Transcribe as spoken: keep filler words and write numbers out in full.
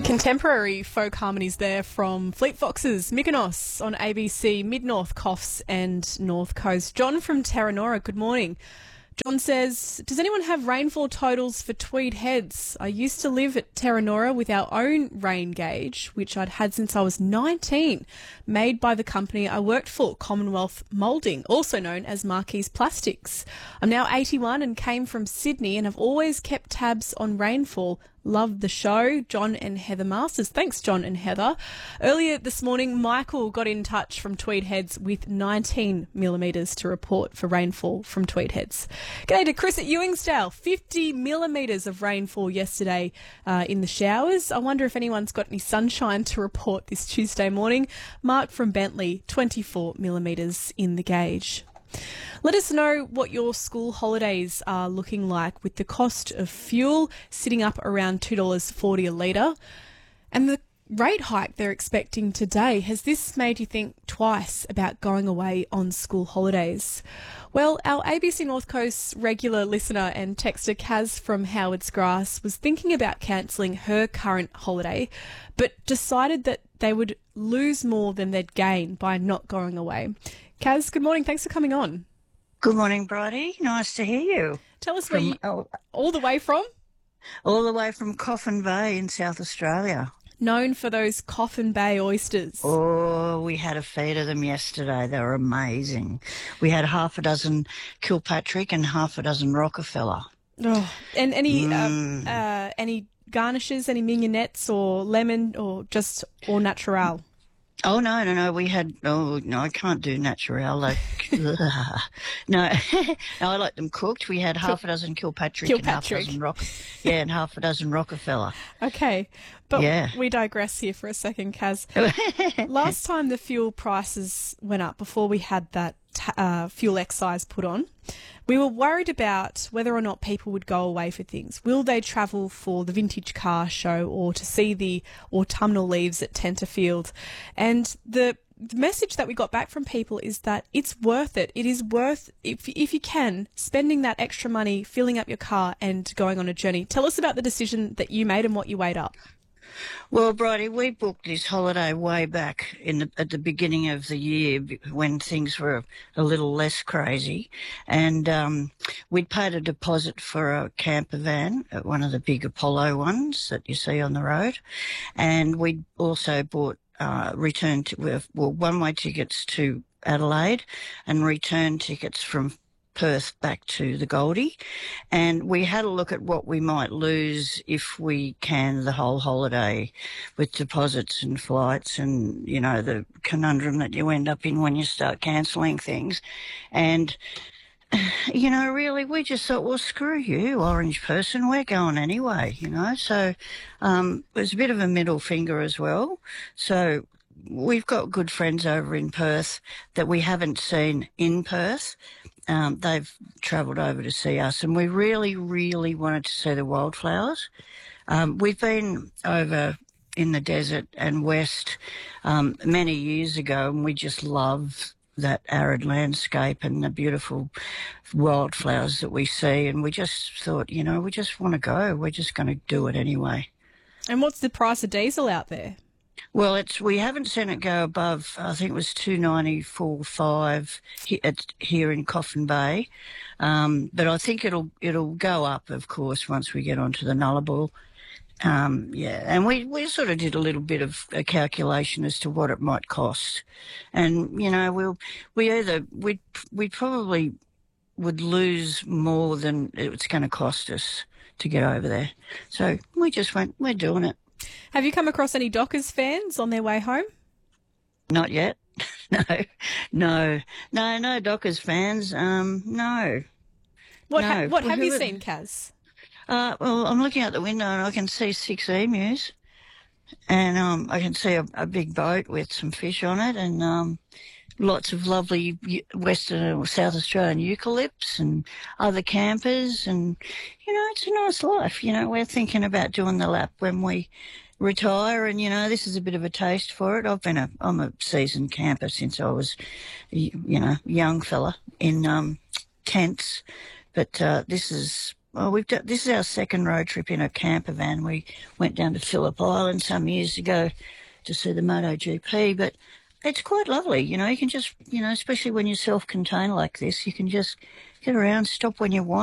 Contemporary folk harmonies there from Fleet Foxes, Mykonos on A B C, Mid-North Coffs and North Coast. John from Terranora, good morning. John says, does anyone have rainfall totals for Tweed Heads? I used to live at Terranora with our own rain gauge, which I'd had since I was nineteen, made by the company I worked for, Commonwealth Moulding, also known as Marquis Plastics. I'm now eighty-one and came from Sydney and have always kept tabs on rainfall. Love the show. John and Heather Masters. Thanks, John and Heather. Earlier this morning, Michael got in touch from Tweed Heads with nineteen millimetres to report for rainfall from Tweed Heads. G'day to Chris at Ewingsdale. fifty millimetres of rainfall yesterday uh, in the showers. I wonder if anyone's got any sunshine to report this Tuesday morning. Mark from Bentley, twenty-four millimetres in the gauge. Let us know what your school holidays are looking like, with the cost of fuel sitting up around two dollars forty a litre and the rate hike they're expecting today. Has this made you think twice about going away on school holidays? Well, our A B C North Coast regular listener and texter Kaz from Howard's Grass was thinking about cancelling her current holiday, but decided that they would lose more than they'd gain by not going away. Kaz, good morning. Thanks for coming on. Good morning, Bridie. Nice to hear you. Tell us From, where you, oh, all the way from? all the way from Coffin Bay in South Australia. Known for those Coffin Bay oysters. Oh, we had a feed of them yesterday. They were amazing. We had half a dozen Kilpatrick and half a dozen Rockefeller. Oh, and any Mm. uh, uh, any garnishes, any mignonettes or lemon or just or natural? Oh, no, no, no. We had, oh, no, I can't do natural. Like, no. no, I like them cooked. We had half a dozen Kilpatrick, Kilpatrick. and half a dozen Rock, yeah, and half a dozen Rockefeller. Okay, but Yeah. we digress here for a second, Kaz. Last time the fuel prices went up, before we had that uh, fuel excise put on, we were worried about whether or not people would go away for things. Will they travel for the vintage car show or to see the autumnal leaves at Tenterfield? And the the message that we got back from people is that it's worth it. It is worth, if if you can, spending that extra money, filling up your car and going on a journey. Tell us about the decision that you made and what you weighed up. Well, Bridie, we booked this holiday way back in the, at the beginning of the year b- when things were a little less crazy, and um, we'd paid a deposit for a camper van, uh, one of the big Apollo ones that you see on the road, and we'd also bought uh, return to well one-way tickets to Adelaide and return tickets from Perth back to the Goldie, and we had a look at what we might lose if we can the whole holiday with deposits and flights and, you know, the conundrum that you end up in when you start cancelling things. And, you know, really, we just thought, well, screw you, orange person, we're going anyway, you know. So um, it was a bit of a middle finger as well. So we've got good friends over in Perth that we haven't seen in Perth. Um, they've travelled over to see us, and we really, really wanted to see the wildflowers. Um, we've been over in the desert and west um, many years ago, and we just love that arid landscape and the beautiful wildflowers that we see, and we just thought, you know, we just want to go. We're just going to do it anyway. And what's the price of diesel out there? Well, it's we haven't seen it go above, I think it was two ninety four five he, here in Coffin Bay, um, but I think it'll it'll go up, of course, once we get onto the Nullarbor. Um, yeah, and we, we sort of did a little bit of a calculation as to what it might cost, and you know we'll we either we we probably would lose more than it's going to cost us to get over there, so we just went, we're doing it. Have you come across any Dockers fans on their way home? Not yet. no, no, no, no Dockers fans. Um, no. What no. ha- what have Who you would- seen, Kaz? Uh, well, I'm looking out the window and I can see six emus, and um, I can see a, a big boat with some fish on it, and um, lots of lovely Eu- Western or South Australian eucalypts and other campers, and you know, it's a nice life. You know, we're thinking about doing the lap when we retire, and you know, this is a bit of a taste for it. I've been a I'm a seasoned camper since I was, you know, young fella in um, tents, but uh, this is Well, we've done, this is our second road trip in a camper van. We went down to Phillip Island some years ago to see the MotoGP, but it's quite lovely. You know, you can just, you know, especially when you're self-contained like this, you can just get around, stop when you want.